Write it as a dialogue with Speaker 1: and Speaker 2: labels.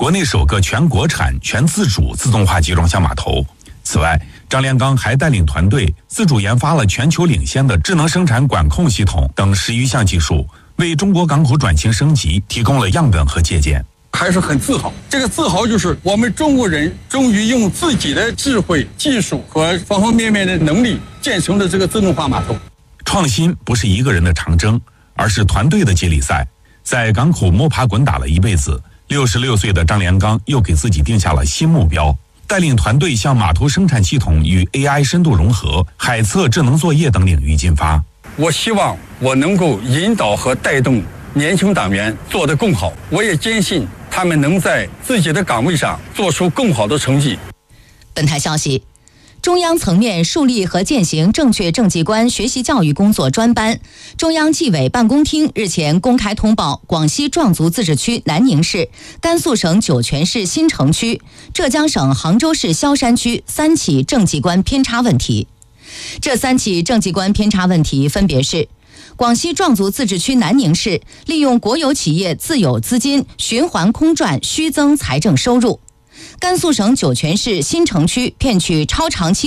Speaker 1: 国内首个全国产、全自主自动化集装箱码头。此外，张连刚还带领团队自主研发了全球领先的智能生产管控系统等10余项技术，为中国港口转型升级提供了样本和借鉴。
Speaker 2: 还是很自豪，这个自豪就是我们中国人终于用自己的智慧、技术和方方面面的能力建成了这个自动化码头。
Speaker 1: 创新不是一个人的长征，而是团队的接力赛。在港口摸爬滚打了一辈子，66岁的张连刚又给自己定下了新目标，带领团队向码头生产系统与 AI 深度融合、海测智能作业等领域进发。
Speaker 2: 我希望我能够引导和带动年轻党员做得更好，我也坚信他们能在自己的岗位上做出更好的成绩。
Speaker 3: 本台消息，中央层面树立和践行正确政绩观学习教育工作专班，中央纪委办公厅日前公开通报广西壮族自治区南宁市、甘肃省酒泉市新城区、浙江省杭州市萧山区3起政绩观偏差问题。这3起政绩观偏差问题分别是：广西壮族自治区南宁市利用国有企业自有资金循环空转虚增财政收入；甘肃省酒泉市新城区骗取超长期